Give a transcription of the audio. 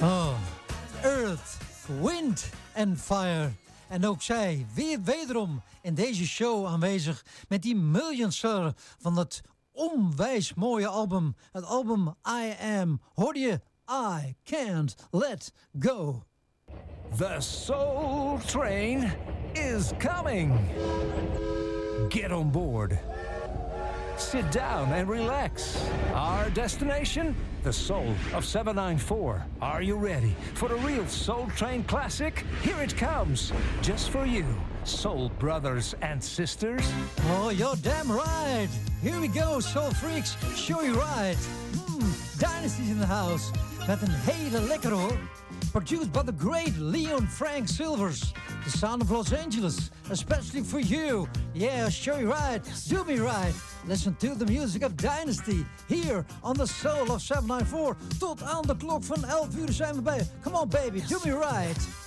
Oh, Earth, Wind and Fire. En ook zij weer wederom in deze show aanwezig met die Millionseller van het onwijs mooie album. Het album I Am. Hoorde je? I Can't Let Go. The Soul Train is coming. Get on board. Sit down and relax. Our destination, the soul of 794. Are you ready for a real Soul Train classic? Here it comes, just for you, soul brothers and sisters. Oh, you're damn right. Here we go, soul freaks. Sure you're right. Dynasty's in the house. Met een hele lekkere hoor. Produced by the great Leon Frank Silvers. The sound of Los Angeles, especially for you. Yeah, sure you're right. Do me right. Listen to the music of Dynasty. Here on the Soul of 794. Tot aan de klok van 11 uur zijn we bij. Come on baby, do me right.